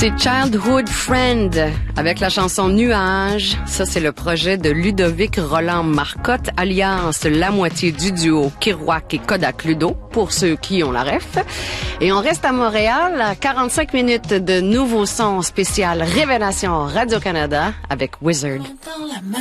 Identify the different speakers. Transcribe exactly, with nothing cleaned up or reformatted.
Speaker 1: C'est Childhood Friend avec la chanson Nuages. Ça, c'est le projet de Ludovic Roland Marcotte, alias la moitié du duo Kerouac et Kodak Ludo, pour ceux qui ont la ref. Et on reste à Montréal à quarante-cinq minutes de nouveaux sons spécial Révélation Radio-Canada avec Wizard.